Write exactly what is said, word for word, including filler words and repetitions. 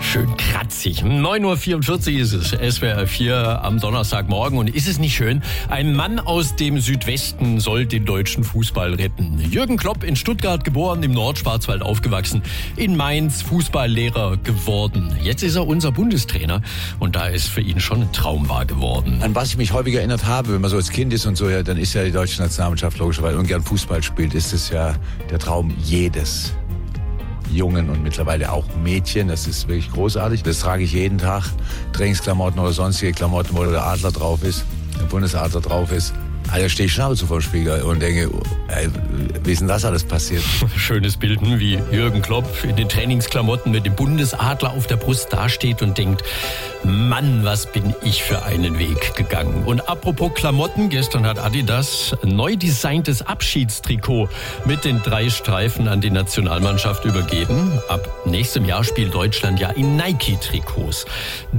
Schön kratzig. neun Uhr vierundvierzig ist es, S W R vier am Donnerstagmorgen. Und ist es nicht schön? Ein Mann aus dem Südwesten soll den deutschen Fußball retten. Jürgen Klopp, in Stuttgart geboren, im Nordschwarzwald aufgewachsen, in Mainz Fußballlehrer geworden. Jetzt ist er unser Bundestrainer und da ist für ihn schon ein Traum wahr geworden. An was ich mich häufig erinnert habe, wenn man so als Kind ist und so, ja, dann ist ja die deutsche Nationalmannschaft logischerweise und gern Fußball spielt, ist es ja der Traum jedes Jungen und mittlerweile auch Mädchen. Das ist wirklich großartig. Das trage ich jeden Tag. Trainingsklamotten oder sonstige Klamotten, wo der Adler drauf ist, der Bundesadler drauf ist. Also stehe ich schnell zu vor dem Spiegel und denke, ey, wie ist denn das alles passiert? Schönes Bild, wie Jürgen Klopp in den Trainingsklamotten mit dem Bundesadler auf der Brust dasteht und denkt, Mann, was bin ich für einen Weg gegangen. Und apropos Klamotten, gestern hat Adidas ein neu designtes Abschiedstrikot mit den drei Streifen an die Nationalmannschaft übergeben. Ab nächstem Jahr spielt Deutschland ja in Nike-Trikots.